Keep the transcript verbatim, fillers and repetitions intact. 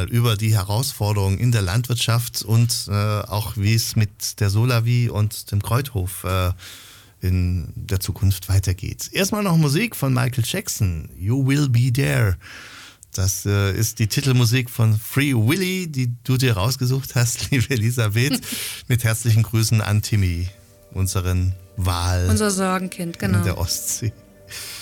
mal über die Herausforderungen in der Landwirtschaft und äh, auch wie es mit der Solawi und dem Kreuthof äh, in der Zukunft weitergeht. Erstmal noch Musik von Michael Jackson, You Will Be There. Das äh, ist die Titelmusik von Free Willy, die du dir rausgesucht hast, liebe Elisabeth. Mit herzlichen Grüßen an Timmy, unseren Wal Unser Sorgenkind, genau. in der Ostsee.